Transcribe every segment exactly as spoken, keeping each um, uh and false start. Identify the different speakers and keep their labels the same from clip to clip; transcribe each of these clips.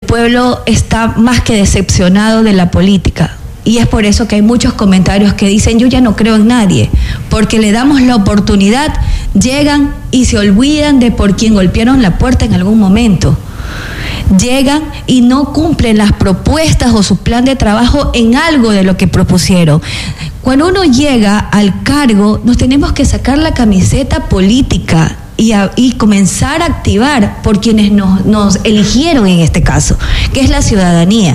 Speaker 1: pueblo está más que decepcionado de la política. Y es por eso que hay muchos comentarios que dicen: yo ya no creo en nadie, porque le damos la oportunidad, llegan y se olvidan de por quien golpearon la puerta en algún momento. Llegan y no cumplen las propuestas o su plan de trabajo en algo de lo que propusieron. Cuando uno llega al cargo, nos tenemos que sacar la camiseta política y, a, y comenzar a activar por quienes nos, nos eligieron en este caso, que es la ciudadanía.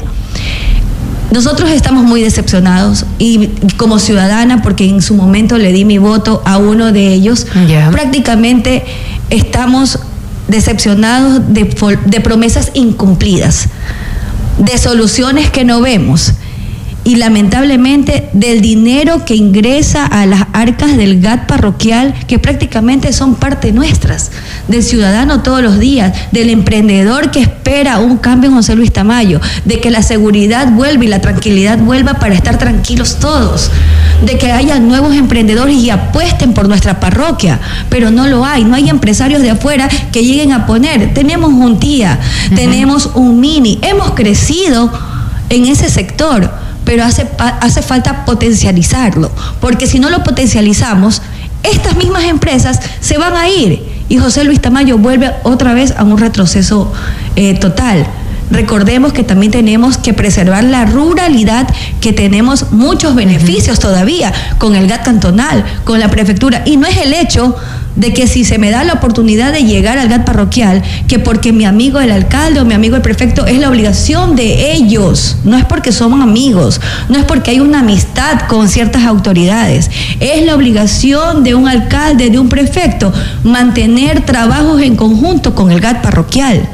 Speaker 1: Nosotros estamos muy decepcionados y como ciudadana, porque en su momento le di mi voto a uno de ellos, yeah. prácticamente estamos decepcionados de, de promesas incumplidas, de soluciones que no vemos y lamentablemente del dinero que ingresa a las arcas del G A T parroquial, que prácticamente son parte nuestras, del ciudadano todos los días, del emprendedor que espera un cambio en José Luis Tamayo, de que la seguridad vuelva y la tranquilidad vuelva para estar tranquilos todos, de que haya nuevos emprendedores y apuesten por nuestra parroquia, pero no lo hay, no hay empresarios de afuera que lleguen a poner. Tenemos un tía, uh-huh. tenemos un mini, hemos crecido en ese sector, pero hace, hace falta potencializarlo, porque si no lo potencializamos, estas mismas empresas se van a ir y José Luis Tamayo vuelve otra vez a un retroceso eh, total. Recordemos que también tenemos que preservar la ruralidad, que tenemos muchos beneficios todavía con el G A T cantonal, con la prefectura, y no es el hecho de que si se me da la oportunidad de llegar al G A T parroquial, que porque mi amigo el alcalde o mi amigo el prefecto, es la obligación de ellos, no es porque somos amigos, no es porque hay una amistad con ciertas autoridades, es la obligación de un alcalde, de un prefecto, mantener trabajos en conjunto con el G A T parroquial.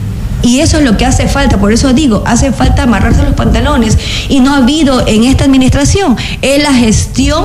Speaker 1: Y eso es lo que hace falta, por eso digo, hace falta amarrarse los pantalones, y no ha habido en esta administración es la gestión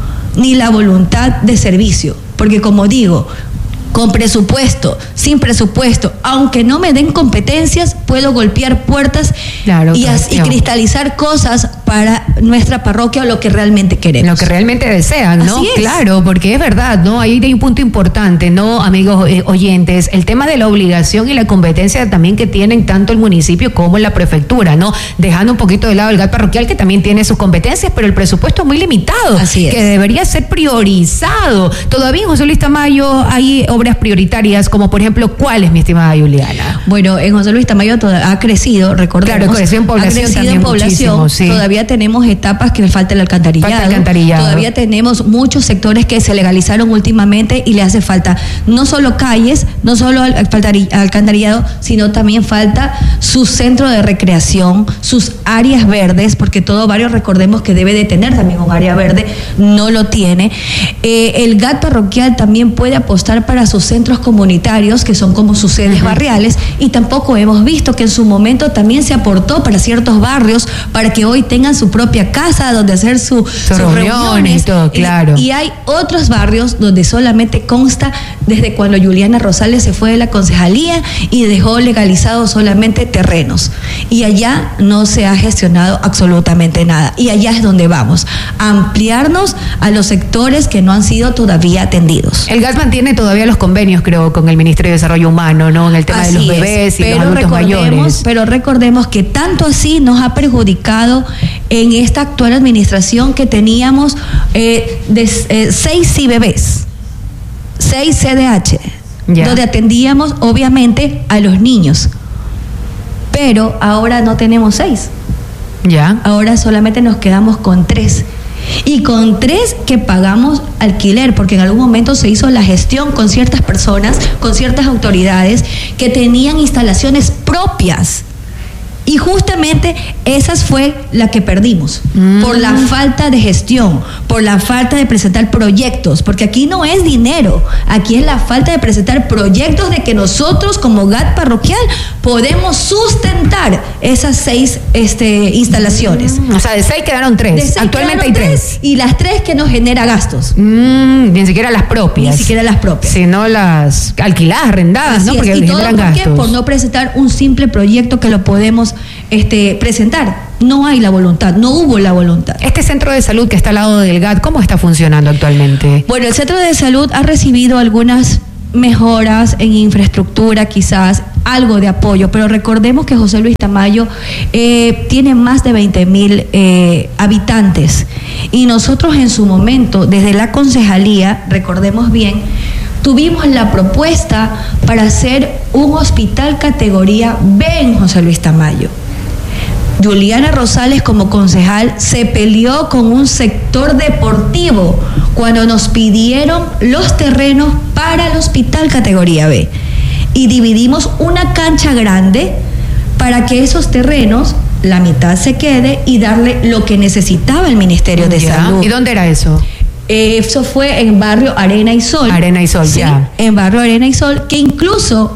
Speaker 1: ni la voluntad de servicio, porque como digo, con presupuesto, sin presupuesto, aunque no me den competencias, puedo golpear puertas claro, y, as, y cristalizar cosas para nuestra parroquia o lo que realmente queremos.
Speaker 2: Lo que realmente desean, ¿no? Claro, porque es verdad, ¿no? Ahí hay un punto importante, ¿no, amigos eh, oyentes? El tema de la obligación y la competencia también que tienen tanto el municipio como la prefectura, ¿no? Dejando un poquito de lado el G A T parroquial, que también tiene sus competencias, pero el presupuesto es muy limitado.
Speaker 1: Así es.
Speaker 2: Que debería ser priorizado. Todavía en José Luis Tamayo hay obras prioritarias, como por ejemplo, ¿cuáles, mi estimada Juliana?
Speaker 1: Bueno, en José Luis Tamayo ha crecido, recordemos.
Speaker 2: Claro, creció en población,
Speaker 1: ha crecido
Speaker 2: también
Speaker 1: en población,
Speaker 2: sí.
Speaker 1: Todavía tenemos etapas que le falta el alcantarillado.
Speaker 2: Falta alcantarillado.
Speaker 1: Todavía tenemos muchos sectores que se legalizaron últimamente y le hace falta no solo calles, no solo alcantarillado, sino también falta su centro de recreación, sus áreas verdes, porque todo barrio, recordemos que debe de tener también un área verde, no lo tiene. Eh, el G A T parroquial también puede apostar para sus centros comunitarios, que son como sus sedes uh-huh. barriales, y tampoco hemos visto que en su momento también se aportó para ciertos barrios, para que hoy tengan su propia casa donde hacer su, sus reuniones, reuniones.
Speaker 2: Y todo, claro.
Speaker 1: Y, y hay otros barrios donde solamente consta desde cuando Juliana Rosales se fue de la concejalía y dejó legalizados solamente terrenos. Y allá no se ha gestionado absolutamente nada. Y allá es donde vamos, a ampliarnos a los sectores que no han sido todavía atendidos.
Speaker 2: El G A T mantiene todavía los convenios, creo, con el Ministerio de Desarrollo Humano, ¿no? En el tema así de los bebés es, y los adultos mayores.
Speaker 1: Pero recordemos que tanto así nos ha perjudicado en esta actual administración que teníamos eh, de, eh, seis C I bebés, seis C D H, yeah. donde atendíamos obviamente a los niños, pero ahora no tenemos seis.
Speaker 2: Ya. Yeah.
Speaker 1: Ahora solamente nos quedamos con tres. Y con tres que pagamos alquiler, porque en algún momento se hizo la gestión con ciertas personas, con ciertas autoridades que tenían instalaciones propias. Y justamente esas fue la que perdimos, mm. por la falta de gestión, por la falta de presentar proyectos, porque aquí no es dinero, aquí es la falta de presentar proyectos de que nosotros como G A T parroquial podemos sustentar esas seis este, instalaciones.
Speaker 2: Mm. O sea, de seis quedaron tres, seis
Speaker 1: actualmente
Speaker 2: quedaron
Speaker 1: hay
Speaker 2: tres.
Speaker 1: tres. Y las tres que nos genera gastos.
Speaker 2: Mm, ni siquiera las propias.
Speaker 1: Ni siquiera las propias.
Speaker 2: Sino las alquiladas, arrendadas,
Speaker 1: así
Speaker 2: ¿no? Porque
Speaker 1: es. ¿Y todo
Speaker 2: generan
Speaker 1: por
Speaker 2: gastos.
Speaker 1: qué? Por no presentar un simple proyecto que lo podemos este, presentar. No hay la voluntad, no hubo la voluntad.
Speaker 2: Este centro de salud que está al lado del G A T, ¿cómo está funcionando actualmente?
Speaker 1: Bueno, el centro de salud ha recibido algunas mejoras en infraestructura, quizás algo de apoyo, pero recordemos que José Luis Tamayo eh, tiene más de veinte mil eh, habitantes y nosotros en su momento, desde la concejalía, recordemos bien, tuvimos la propuesta para hacer un hospital categoría B en José Luis Tamayo. Juliana Rosales, como concejal, se peleó con un sector deportivo cuando nos pidieron los terrenos para el hospital categoría B. Y dividimos una cancha grande para que esos terrenos, la mitad se quede y darle lo que necesitaba el Ministerio de
Speaker 2: ya.
Speaker 1: Salud.
Speaker 2: ¿Y dónde era eso?
Speaker 1: Eh, eso fue en barrio Arena y Sol.
Speaker 2: Arena y Sol,
Speaker 1: sí,
Speaker 2: ya.
Speaker 1: En barrio Arena y Sol, que incluso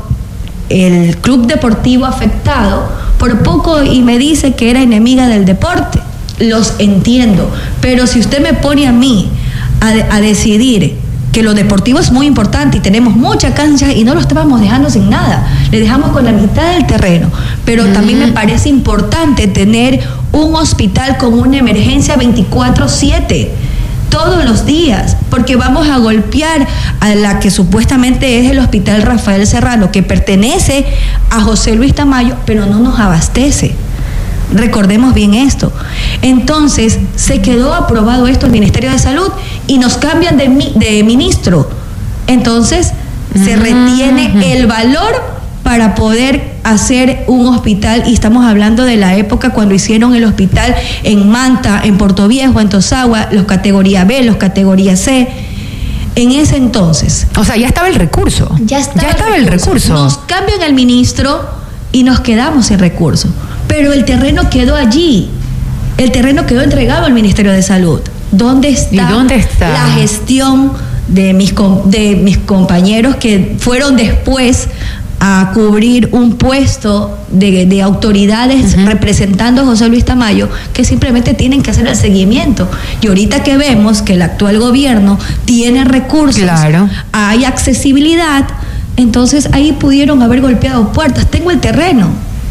Speaker 1: el club deportivo afectado por poco y me dice que era enemiga del deporte. Los entiendo, pero si usted me pone a mí a, a decidir que lo deportivo es muy importante y tenemos mucha cancha y no lo estábamos dejando sin nada, le dejamos con la mitad del terreno, pero mm. también me parece importante tener un hospital con una emergencia veinticuatro siete todos los días, porque vamos a golpear a la que supuestamente es el Hospital Rafael Serrano, que pertenece a José Luis Tamayo, pero no nos abastece. Recordemos bien esto. Entonces, se quedó aprobado esto el Ministerio de Salud y nos cambian de, de ministro. Entonces, mm-hmm. se retiene el valor para poder hacer un hospital, y estamos hablando de la época cuando hicieron el hospital en Manta, en Portoviejo, en Tosagua, los categoría B, los categoría C. En ese entonces.
Speaker 2: O sea, ya estaba el recurso.
Speaker 1: Ya estaba,
Speaker 2: ya estaba el, recurso. el recurso.
Speaker 1: Nos cambian al ministro y nos quedamos sin recurso. Pero el terreno quedó allí. El terreno quedó entregado al Ministerio de Salud. ¿Dónde está,
Speaker 2: ¿Y dónde está?
Speaker 1: la gestión de mis, de mis compañeros que fueron después a cubrir un puesto de, de autoridades uh-huh. representando a José Luis Tamayo, que simplemente tienen que hacer el seguimiento? Y ahorita que vemos que el actual gobierno tiene recursos,
Speaker 2: claro.
Speaker 1: hay accesibilidad, entonces ahí pudieron haber golpeado puertas. Tengo el terreno,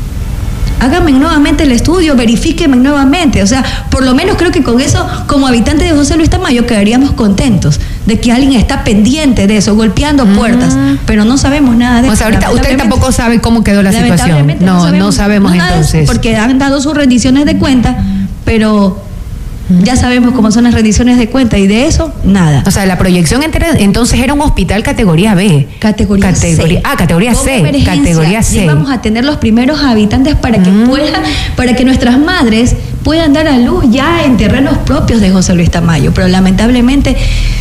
Speaker 1: háganme nuevamente el estudio, verifíquenme nuevamente. O sea, por lo menos creo que con eso, como habitante de José Luis Tamayo, quedaríamos contentos de que alguien está pendiente de eso, golpeando mm. puertas, pero no sabemos nada de eso.
Speaker 2: O sea, ahorita usted tampoco sabe cómo quedó la situación. No, no sabemos, no sabemos no entonces.
Speaker 1: Porque han dado sus rendiciones de cuenta, pero ya sabemos cómo son las rendiciones de cuenta y de eso, nada.
Speaker 2: O sea, la proyección entera, entonces era un hospital categoría B.
Speaker 1: Categoría, categoría
Speaker 2: C. Ah, categoría C. Categoría C.
Speaker 1: Y vamos a tener los primeros habitantes para que mm. puedan, para que nuestras madres puedan dar a luz ya en terrenos propios de José Luis Tamayo. Pero lamentablemente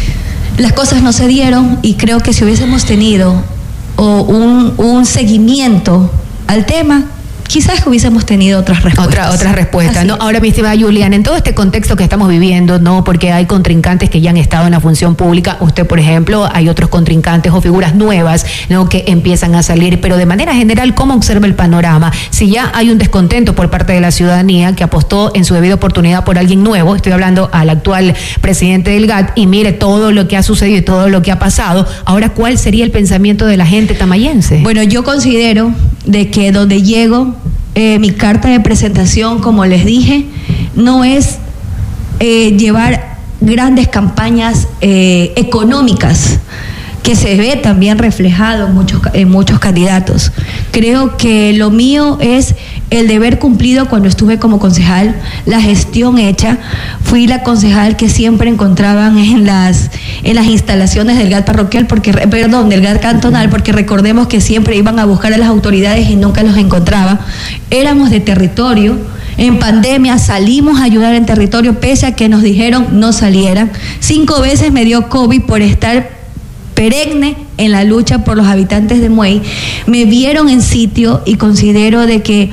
Speaker 1: las cosas no se dieron y creo que si hubiésemos tenido o un, un seguimiento al tema, quizás hubiésemos tenido otras respuestas.
Speaker 2: Otra, otras respuestas, ¿no? Ahora, mi estimada Juliana, en todo este contexto que estamos viviendo, ¿no? Porque hay contrincantes que ya han estado en la función pública, usted, por ejemplo, hay otros contrincantes o figuras nuevas, ¿no? Que empiezan a salir, pero de manera general, ¿cómo observa el panorama? Si ya hay un descontento por parte de la ciudadanía que apostó en su debida oportunidad por alguien nuevo, estoy hablando al actual presidente del G A T, y mire todo lo que ha sucedido y todo lo que ha pasado, ahora, ¿cuál sería el pensamiento de la gente tamayense?
Speaker 1: Bueno, yo considero de que donde llego, Eh, mi carta de presentación, como les dije, no es eh, llevar grandes campañas eh, económicas, que se ve también reflejado en muchos, en muchos candidatos. Creo que lo mío es el deber cumplido cuando estuve como concejal, la gestión hecha. Fui la concejal que siempre encontraban en las, en las instalaciones del G A T parroquial, porque, perdón, del G A T cantonal, porque recordemos que siempre iban a buscar a las autoridades y nunca los encontraban. Éramos de territorio. En pandemia salimos a ayudar en territorio, pese a que nos dijeron no salieran. Cinco veces me dio COVID por estar perenne en la lucha por los habitantes de Muey. Me vieron en sitio y considero de que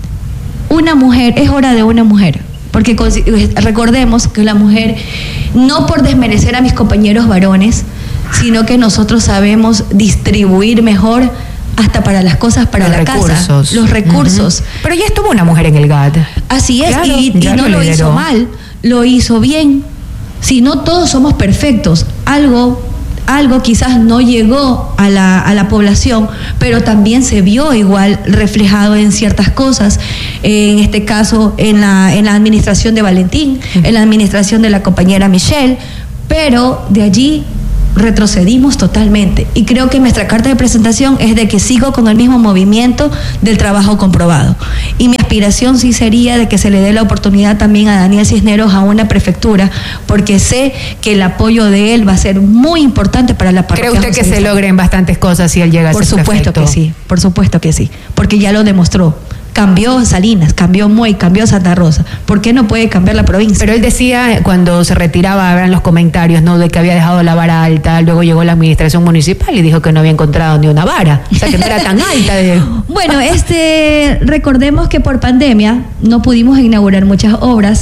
Speaker 1: una mujer, es hora de una mujer, porque recordemos que la mujer, no por desmerecer a mis compañeros varones, sino que nosotros sabemos distribuir mejor hasta para las cosas para
Speaker 2: los
Speaker 1: la
Speaker 2: recursos.
Speaker 1: casa, los recursos.
Speaker 2: Uh-huh. Pero ya estuvo una mujer en el G A T.
Speaker 1: Así es,
Speaker 2: claro,
Speaker 1: y, y no lo, lo hizo mal, lo hizo bien. Si no todos somos perfectos, algo... algo quizás no llegó a la, a la población, pero también se vio igual reflejado en ciertas cosas, en este caso en la, en la administración de Valentín, en la administración de la compañera Michelle, pero de allí retrocedimos totalmente. Y creo que nuestra carta de presentación es de que sigo con el mismo movimiento del trabajo comprobado. Y mi aspiración sí sería de que se le dé la oportunidad también a Daniel Cisneros a una prefectura, porque sé que el apoyo de él va a ser muy importante para la parroquia.
Speaker 2: ¿Cree usted que se logren bastantes cosas si él llega a ser prefecto?
Speaker 1: Por supuesto que sí, por supuesto que sí, porque ya lo demostró. Cambió Salinas, cambió Muey, cambió Santa Rosa. ¿Por qué no puede cambiar la provincia?
Speaker 2: Pero él decía cuando se retiraba, eran los comentarios, ¿no?, de que había dejado la vara alta, luego llegó la administración municipal y dijo que no había encontrado ni una vara, o sea que no era tan alta. De...
Speaker 1: Bueno, este, recordemos que por pandemia no pudimos inaugurar muchas obras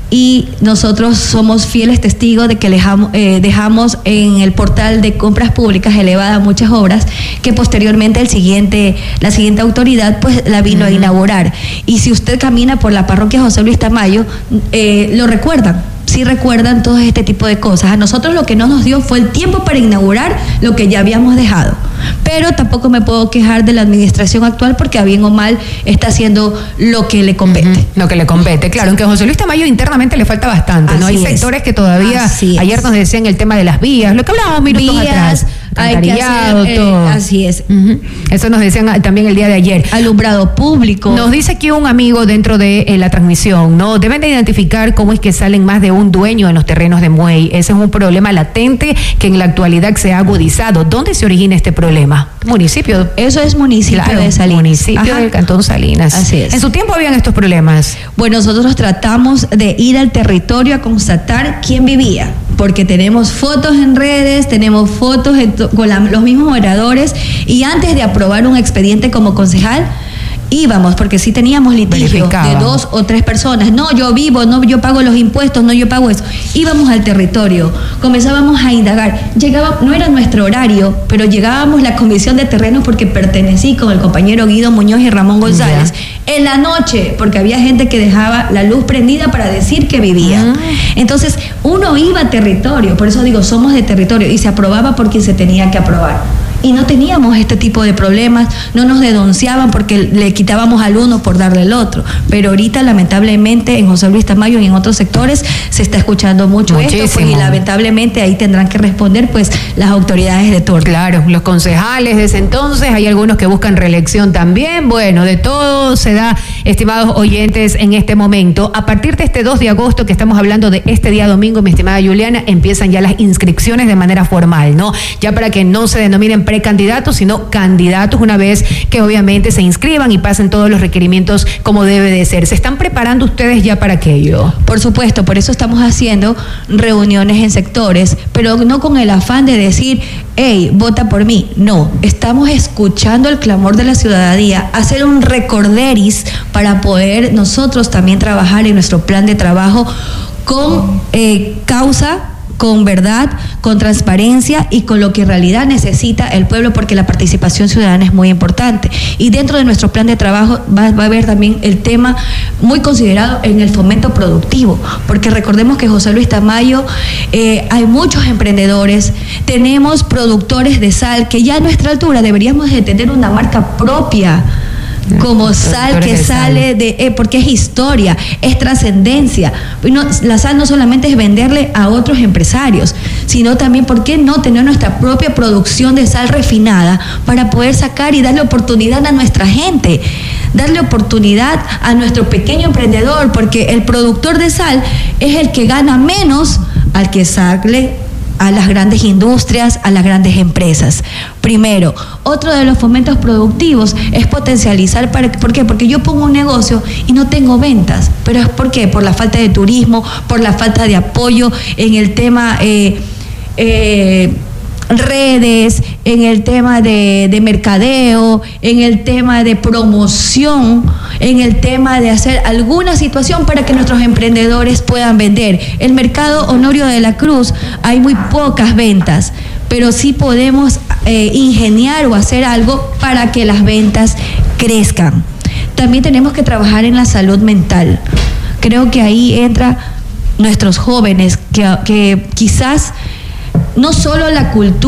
Speaker 1: y nosotros somos fieles testigos de que dejamos, eh, dejamos en el portal de compras públicas elevadas muchas obras que posteriormente el siguiente, la siguiente autoridad pues la vino uh-huh. a inaugurar. Y si usted camina por la parroquia José Luis Tamayo, eh, lo recuerdan. Sí recuerdan todo este tipo de cosas. A nosotros lo que no nos dio fue el tiempo para inaugurar lo que ya habíamos dejado. Pero tampoco me puedo quejar de la administración actual porque a bien o mal está haciendo lo que le compete. Uh-huh.
Speaker 2: Lo que le compete, claro. Aunque a José Luis Tamayo internamente le falta bastante, así ¿no? Hay es. sectores que todavía, así ayer es. nos decían el tema de las vías, lo que hablábamos minutos vías, atrás.
Speaker 1: Hay que hacer, eh, todo. Así es.
Speaker 2: Uh-huh. Eso nos decían también el día de ayer.
Speaker 1: Alumbrado público.
Speaker 2: Nos dice aquí un amigo dentro de eh, la transmisión, ¿no? Deben de identificar cómo es que salen más de un dueño en los terrenos de Muey. Ese es un problema latente que en la actualidad se ha agudizado. ¿Dónde se origina este problema? Municipio.
Speaker 1: Eso es municipio claro, de Salinas.
Speaker 2: Municipio Ajá. del Cantón Salinas.
Speaker 1: Así es.
Speaker 2: ¿En su tiempo habían estos problemas?
Speaker 1: Bueno, nosotros tratamos de ir al territorio a constatar quién vivía, porque tenemos fotos en redes, tenemos fotos en con la, los mismos moradores, y antes de aprobar un expediente como concejal, íbamos, porque sí teníamos litigio de dos o tres personas. No, yo vivo, no, yo pago los impuestos, no, yo pago eso. Íbamos al territorio, comenzábamos a indagar. Llegaba, no era nuestro horario, pero llegábamos la comisión de terrenos porque pertenecí con el compañero Guido Muñoz y Ramón González. Yeah. En la noche, porque había gente que dejaba la luz prendida para decir que vivía. Ah. Entonces, uno iba a territorio, por eso digo, somos de territorio, y se aprobaba por quien se tenía que aprobar. Y no teníamos este tipo de problemas, no nos denunciaban porque le quitábamos al uno por darle al otro. Pero ahorita, lamentablemente, en José Luis Tamayo y en otros sectores se está escuchando mucho Muchísimo. esto, pues, y lamentablemente ahí tendrán que responder pues las autoridades de turno.
Speaker 2: Claro, los concejales de ese entonces, hay algunos que buscan reelección también. Bueno, de todo se da, estimados oyentes, en este momento. A partir de este dos de agosto, que estamos hablando de este día domingo, mi estimada Juliana, empiezan ya las inscripciones de manera formal, ¿no? Ya para que no se denominen precandidatos, sino candidatos, una vez que obviamente se inscriban y pasen todos los requerimientos como debe de ser. ¿Se están preparando ustedes ya para aquello?
Speaker 1: Por supuesto, por eso estamos haciendo reuniones en sectores, pero no con el afán de decir, hey, vota por mí. No, estamos escuchando el clamor de la ciudadanía, hacer un recorderis para poder nosotros también trabajar en nuestro plan de trabajo con eh, causa, con verdad, con transparencia y con lo que en realidad necesita el pueblo, porque la participación ciudadana es muy importante. Y dentro de nuestro plan de trabajo va, va a haber también el tema muy considerado en el fomento productivo, porque recordemos que José Luis Tamayo, eh, hay muchos emprendedores, tenemos productores de sal que ya a nuestra altura deberíamos de tener una marca propia, como sal que sale de, eh, porque es historia, es trascendencia. No, la sal no solamente es venderle a otros empresarios, sino también, ¿por qué no tener nuestra propia producción de sal refinada para poder sacar y darle oportunidad a nuestra gente? Darle oportunidad a nuestro pequeño emprendedor, porque el productor de sal es el que gana menos al que sale a las grandes industrias, a las grandes empresas. Primero, otro de los fomentos productivos es potencializar, para, ¿por qué? Porque yo pongo un negocio y no tengo ventas, pero es ¿por qué? Por la falta de turismo, por la falta de apoyo en el tema eh, eh, redes, en el tema de, de mercadeo, en el tema de promoción, en el tema de hacer alguna situación para que nuestros emprendedores puedan vender. El mercado Honorio de la Cruz hay muy pocas ventas, pero sí podemos eh, ingeniar o hacer algo para que las ventas crezcan. También tenemos que trabajar en la salud mental. Creo que ahí entra nuestros jóvenes, que, que quizás no solo la cultura